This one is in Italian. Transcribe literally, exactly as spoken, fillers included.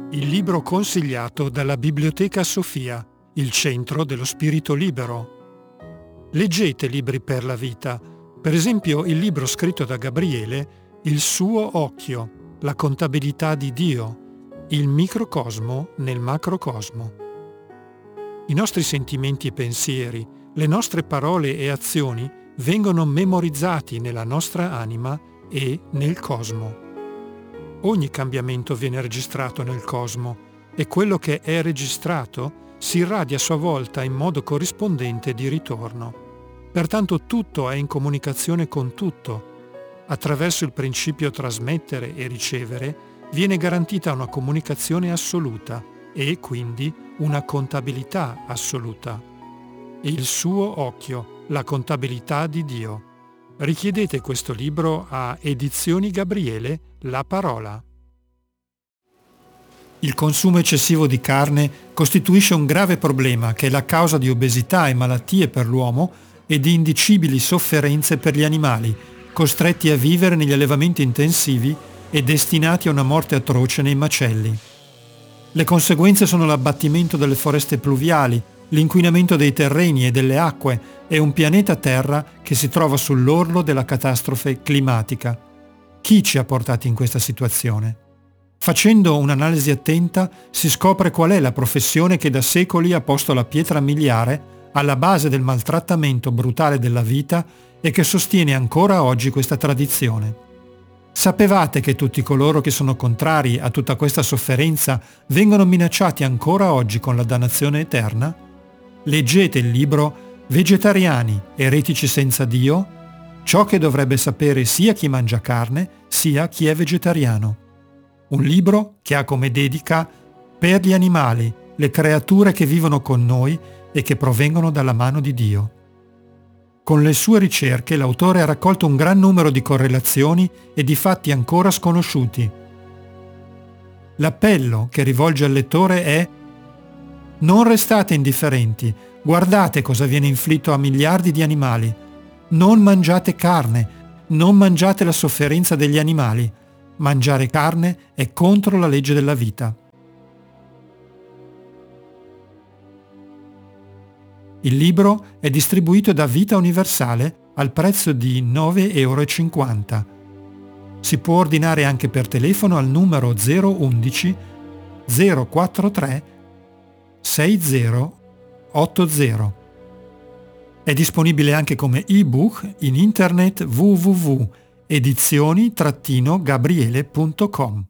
Il libro consigliato dalla Biblioteca Sofia, il centro dello spirito libero. Leggete libri per la vita, per esempio il libro scritto da Gabriele, Il suo occhio, la contabilità di Dio, il microcosmo nel macrocosmo. I nostri sentimenti e pensieri, le nostre parole e azioni vengono memorizzati nella nostra anima e nel cosmo. Ogni cambiamento viene registrato nel cosmo e quello che è registrato si irradia a sua volta in modo corrispondente di ritorno. Pertanto tutto è in comunicazione con tutto. Attraverso il principio trasmettere e ricevere viene garantita una comunicazione assoluta e quindi una contabilità assoluta. Il suo occhio, la contabilità di Dio. Richiedete questo libro a Edizioni Gabriele, La Parola. Il consumo eccessivo di carne costituisce un grave problema che è la causa di obesità e malattie per l'uomo e di indicibili sofferenze per gli animali, costretti a vivere negli allevamenti intensivi e destinati a una morte atroce nei macelli. Le conseguenze sono l'abbattimento delle foreste pluviali, l'inquinamento dei terreni e delle acque e un pianeta Terra che si trova sull'orlo della catastrofe climatica. Chi ci ha portati in questa situazione? Facendo un'analisi attenta si scopre qual è la professione che da secoli ha posto la pietra miliare alla base del maltrattamento brutale della vita e che sostiene ancora oggi questa tradizione. Sapevate che tutti coloro che sono contrari a tutta questa sofferenza vengono minacciati ancora oggi con la dannazione eterna? Leggete il libro Vegetariani, eretici senza Dio, ciò che dovrebbe sapere sia chi mangia carne sia chi è vegetariano. Un libro che ha come dedica per gli animali, le creature che vivono con noi e che provengono dalla mano di Dio. Con le sue ricerche l'autore ha raccolto un gran numero di correlazioni e di fatti ancora sconosciuti. L'appello che rivolge al lettore è: non restate indifferenti, guardate cosa viene inflitto a miliardi di animali. Non mangiate carne, non mangiate la sofferenza degli animali. Mangiare carne è contro la legge della vita. Il libro è distribuito da Vita Universale al prezzo di nove e cinquanta euro. Si può ordinare anche per telefono al numero zero undici zero quarantatré sessanta ottanta. È disponibile anche come ebook in internet w w w punto edizioni gabriele punto com.